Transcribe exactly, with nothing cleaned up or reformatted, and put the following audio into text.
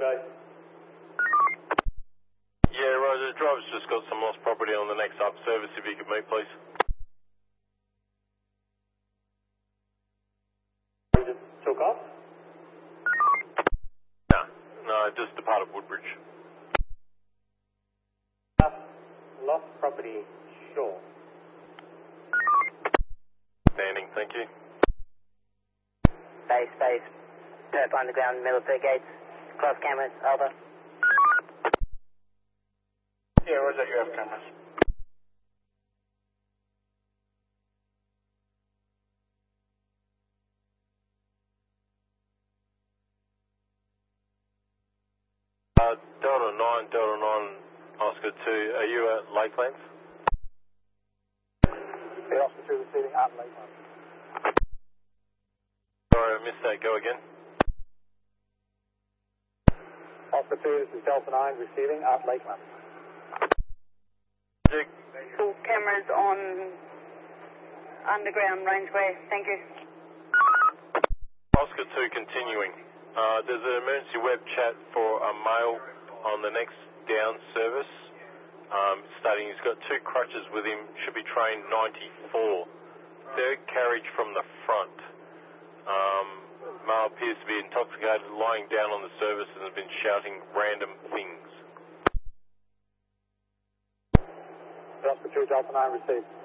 go. Yeah, Roger, the driver's just got some lost property on the next up service, if you could meet, please. You just took off? No, no, just departed Woodbridge. Uh, lost property, sure. Standing, thank you. Base, base. Perp underground, middle third gates. Cross cameras, over. Yeah, Roger, you have cameras. Uh, Delta nine, Delta nine, Oscar two, are you at Lakelands? Yeah, Oscar two receiving at Lakeland. Sorry, I missed that, go again. Oscar two, this is Delta nine receiving at Lakeland. Dick. Full cameras on underground rangeway, thank you. Oscar two continuing. Uh, there's an emergency web chat for a male on the next down service. Um, stating he's got two crutches with him, should be train ninety-four. Third carriage from the front. Um, male appears to be intoxicated, lying down on the service and has been shouting random things. Oscar two, Delta nine received.